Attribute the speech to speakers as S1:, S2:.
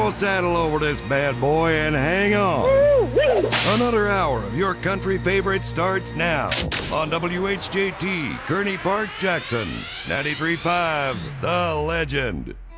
S1: Now saddle over this bad boy and hang on. Another hour of your country favorite starts now on WHJT, Kearney Park, Jackson. 93.5, The Legend.